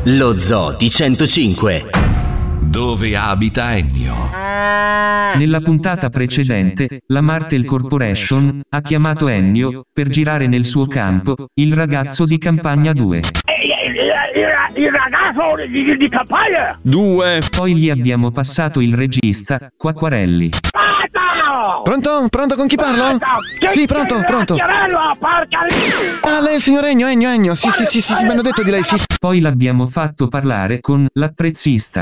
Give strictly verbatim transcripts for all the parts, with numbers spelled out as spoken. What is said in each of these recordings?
Lo Zoo di centocinque. Dove abita Ennio? Nella puntata precedente, la Martel Corporation ha chiamato Ennio per girare nel suo campo Il ragazzo di campagna due. Il, il ragazzo di, di campagna Due. Poi gli abbiamo passato il regista, Quacquarelli. Pronto? Pronto, con chi parlo? Sì, pronto, pronto. Ah, lei è il signor Ennio, Ennio, Ennio. Sì, sì, sì, sì, sì, mi hanno detto di lei, sì. Poi l'abbiamo fatto parlare con l'apprezzista.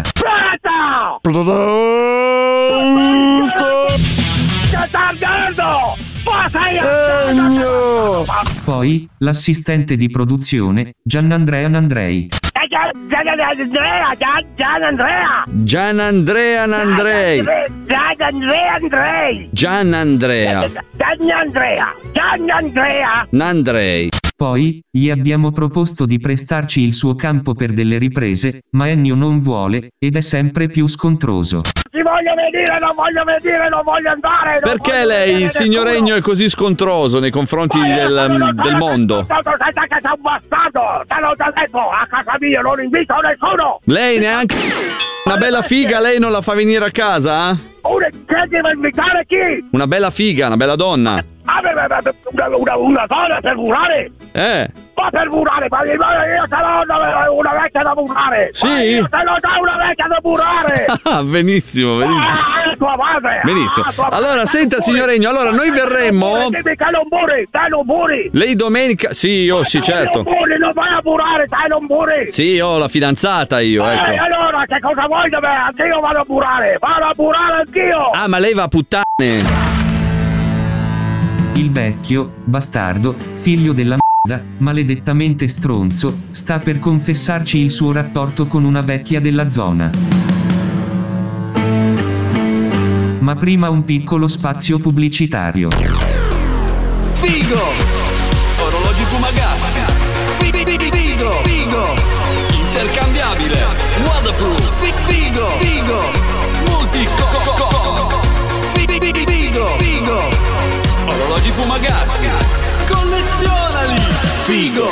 Poi l'assistente di produzione, Gianandrea Nandrei. Gianandrea, Gianandrea. Gianandrea Nandrei. Gianandrea Andrei. Gianandrea. Gianandrea. Gianandrea. Nandrei. Poi, gli abbiamo proposto di prestarci il suo campo per delle riprese, ma Ennio non vuole, ed è sempre più scontroso. Ti voglio vedere, non voglio vedere, non voglio andare. Non Perché voglio lei, il signor nessuno. Ennio, è così scontroso nei confronti del, del mondo? Sai che sei un bastardo, te l'ho già detto, a casa mia non invito nessuno. Lei neanche una bella figa, lei non la fa venire a casa? Una, che deve invitare chi? Una bella figa, una bella donna. Ah, beh, beh, beh, una, una, una donna per burlare? Eh. Ma per burlare, ma io ce l'ho una, una vecchia da burlare. Sì? Ma io ce l'ho già una vecchia da burlare. Ah, benissimo, benissimo. Ah, è tua madre. Benissimo. Ah, tua Allora, madre. senta, signor Ennio, allora noi verremmo. Dimmi che non buri, dai non buri. Lei domenica. Sì, io sì, certo. Non buri, non vai a burare, dai non buri. Sì, io ho la fidanzata io, Eh, ecco. allora, che cosa vuoi da me? Anch'io vado a burare, vado a burare anch'io. Ah, ma lei va a puttane. Il vecchio, bastardo, figlio della merda, maledettamente stronzo, sta per confessarci il suo rapporto con una vecchia della zona. Ma prima un piccolo spazio pubblicitario. Figo! Orologi Fumagazzi. Figo! Figo! Intercambiabile. Waterproof. Figo! Figo! Multico. Figo! Figo! Orologi Fumagazzi. Collezionali. Figo!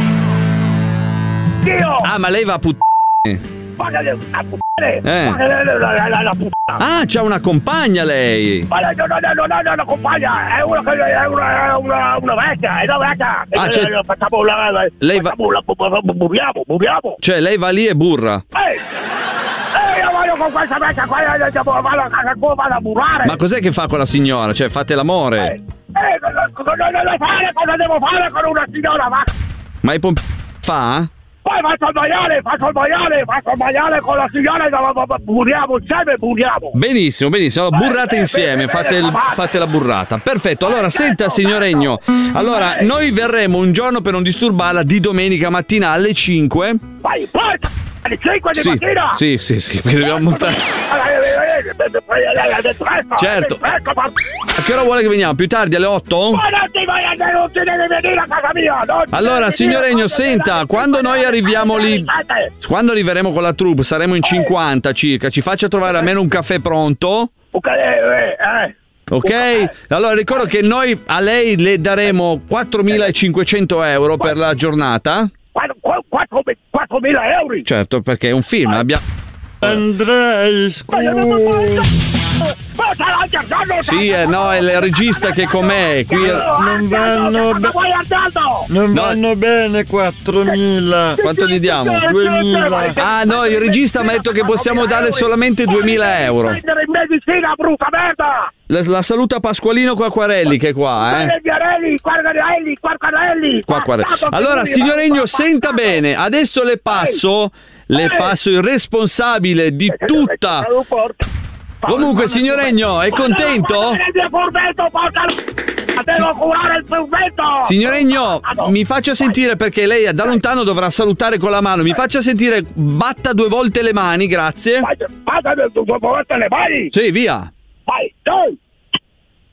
Io. Ah, ma lei va a puttane. Ma che a puttane. Eh. Ma che la, la, la, la, la puttana. Ah, c'ha una compagna lei. Ma no, no, no, no, no, no, compagna, è una che è una, una, una vecchia, è una vecchia. Ah, E, c'è- eh, facciamo la, Lei va- facciamo la, bu- bu- buriamo, buriamo. Cioè, lei va lì e burra. Ehi, ehi, io voglio con questa vecchia qua, io vado a casa tua, vado a burare. Ma cos'è che fa con la signora? Cioè, fate l'amore? Eh, cosa, cosa devo fare, cosa devo fare con una signora, va? Ma i pompi fa? Poi faccio il maiale, faccio il maiale, faccio il maiale con la signora e la- la- la- buriamo insieme, buriamo. Benissimo, benissimo. Allora, burrate Eh, insieme, bene, fate, bene, il- va. fate la burrata. Perfetto. Allora, Eh, senta, certo, signor certo. Ennio. Allora, Eh. noi verremo un giorno per non disturbarla di domenica mattina alle cinque. Vai, porca, alle cinque di Sì, mattina. sì, sì, sì, perché dobbiamo montare. Certo. A che ora vuole che veniamo? Più tardi, alle otto? Ma non ti vai a non ti devi venire a casa mia! Non ti Allora, devi signor venire, Ennio, non ti senta, devi quando venire, noi arriviamo non ti lì, devi venire. quando arriveremo con la troupe, saremo in cinquanta circa. Ci faccia trovare almeno un caffè pronto. Ok, eh, eh. Ok? Allora ricordo che noi a lei le daremo quattromilacinquecento euro per la giornata. quattromila euro? Certo, perché è un film. Abbiamo... Andrei, scusa. Ma c'è l'altro giorno! Sì, eh, no, è il regista che con me. Qui è- Non vanno Ma be- vuoi andando? Non No. vanno bene quattromila. Quanto gli diamo? duemila. Ah no, il regista mi ha detto che possiamo dare solamente duemila euro. Prendere in medicina, brutta merda! La, la saluta Pasqualino Quacquarelli che è qua, eh. Quarcarelli, Quarcarelli, Quarcarelli! Quacquarelli. Allora, signor Ennio, senta bene, adesso le passo, le passo il responsabile di tutta. Comunque, signor Ennio, è contento? Devo curare il furbetto! Signor Ennio, mi faccia sentire, perché lei da lontano dovrà salutare con la mano. Mi faccia sentire, batta due volte le mani, grazie. Vai, vai, due volte le mani! Sì, via. Vai, dai!